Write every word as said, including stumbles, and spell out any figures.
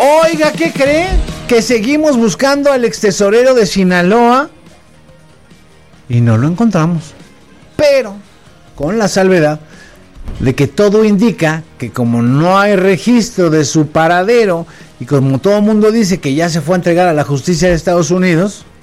Oiga, ¿qué cree? Que seguimos buscando al ex tesorero de Sinaloa y no lo encontramos. Pero con la salvedad de que todo indica que como no hay registro de su paradero y como todo el mundo dice que ya se fue a entregar a la justicia de Estados Unidos,